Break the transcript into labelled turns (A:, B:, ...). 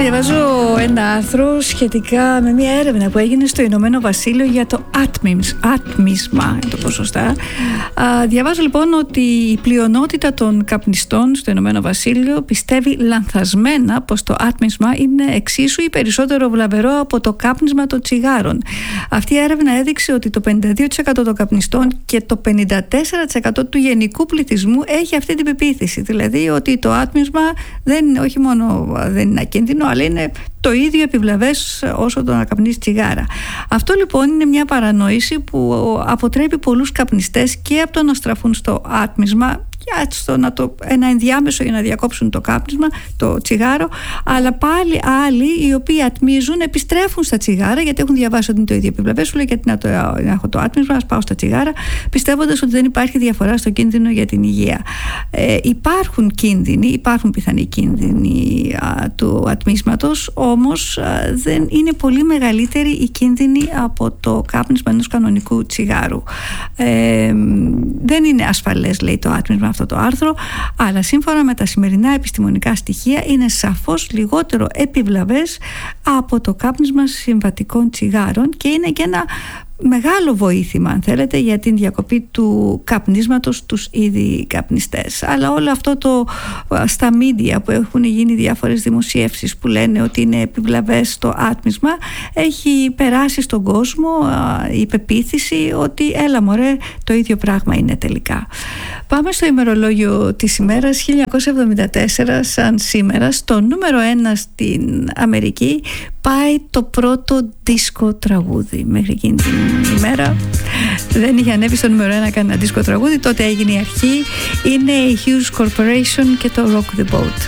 A: Διαβάζω ένα άρθρο σχετικά με μια έρευνα που έγινε στο Ηνωμένο Βασίλειο για το άτμισμα, το πω σωστά. Διαβάζω λοιπόν ότι η πλειονότητα των καπνιστών στο Ηνωμένο Βασίλειο πιστεύει λανθασμένα πως το άτμισμα είναι εξίσου ή περισσότερο βλαβερό από το κάπνισμα των τσιγάρων. Αυτή η έρευνα έδειξε ότι το 52% των καπνιστών και το 54% του γενικού πληθυσμού έχει αυτή την πεποίθηση. Δηλαδή ότι το άτμισμα όχι μόνο δεν είναι ακίνδυνο, αλλά είναι το ίδιο επιβλαβές όσο το να καπνίσει τσιγάρα. Αυτό λοιπόν είναι μια παρανόηση που αποτρέπει πολλούς καπνιστές και από το να στραφούν στο άτμισμα, ένα ενδιάμεσο για να διακόψουν το κάπνισμα, το τσιγάρο, αλλά πάλι άλλοι οι οποίοι ατμίζουν επιστρέφουν στα τσιγάρα γιατί έχουν διαβάσει ότι είναι το ίδιο επιβλαβές. Σου λέει γιατί να έχω το άτμισμα, ας πάω στα τσιγάρα, πιστεύοντας ότι δεν υπάρχει διαφορά στο κίνδυνο για την υγεία. Υπάρχουν πιθανοί κίνδυνοι του ατμίσματος, όμως δεν είναι πολύ μεγαλύτερη η κίνδυνη από το κάπνισμα ενός κανονικού τσιγάρου. Δεν είναι ασφαλές, λέει το άτμισμα, αυτό το άρθρο, αλλά σύμφωνα με τα σημερινά επιστημονικά στοιχεία είναι σαφώς λιγότερο επιβλαβές από το κάπνισμα συμβατικών τσιγάρων και είναι και ένα μεγάλο βοήθημα, αν θέλετε, για την διακοπή του καπνίσματος στους ήδη καπνιστές. Αλλά όλο αυτό στα μίντια που έχουν γίνει διάφορες δημοσιεύσεις που λένε ότι είναι επιβλαβές το άτμισμα, έχει περάσει στον κόσμο η πεποίθηση ότι έλα μωρέ, το ίδιο πράγμα είναι τελικά. Πάμε στο ημερολόγιο της ημέρας. 1974 σαν σήμερα, στο νούμερο 1 στην Αμερική πάει το πρώτο δίσκο τραγούδι. Μέχρι εκείνη την ημέρα δεν είχε ανέβει στο νούμερο 1 κανένα δίσκο τραγούδι. Τότε έγινε η αρχή. Είναι η Huge Corporation και το Rock the Boat.